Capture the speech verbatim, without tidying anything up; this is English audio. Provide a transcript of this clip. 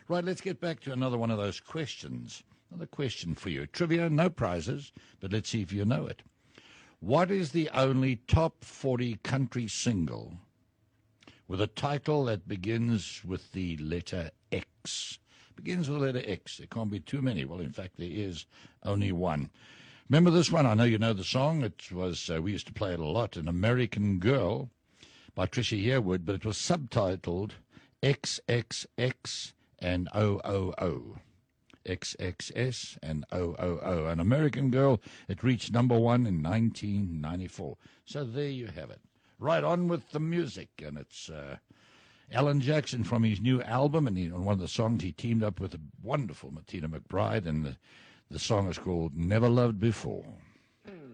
Right, let's get back to another one of those questions. Another question for you. Trivia, no prizes, but let's see if you know it. What is the only top forty country single with a title that begins with the letter X? Begins with the letter X. There can't be too many. Well, in fact, there is only one. Remember this one? I know you know the song. It was, uh, we used to play it a lot, An American Girl by Trisha Yearwood, but it was subtitled X X X and O O O. X X S and O O O. An American Girl, it reached number one in nineteen ninety-four. So there you have it. Right on with the music, and it's uh, Alan Jackson from his new album, and he, on one of the songs he teamed up with the wonderful Martina McBride, and the, the song is called Never Loved Before.